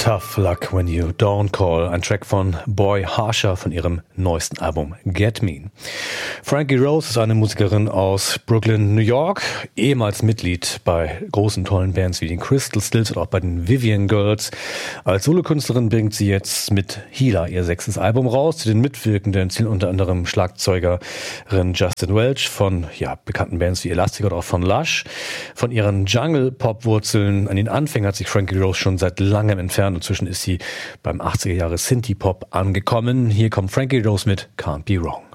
Tough Luck When You Don't Call, ein Track von Boy Harsher von ihrem neuesten Album Get Me. Frankie Rose ist eine Musikerin aus Brooklyn, New York, ehemals Mitglied bei großen, tollen Bands wie den Crystal Stills oder auch bei den Vivian Girls. Als Solokünstlerin bringt sie jetzt mit Healer ihr 6. Album raus. Zu den Mitwirkenden zählen unter anderem Schlagzeugerin Justin Welch von bekannten Bands wie Elastic oder auch von Lush. Von ihren Jungle-Pop-Wurzeln an den Anfängen hat sich Frankie Rose schon seit langem entfernt. Inzwischen ist sie beim 80er Jahre Synthie-Pop angekommen. Hier kommt Frankie Rose mit Can't Be Wrong.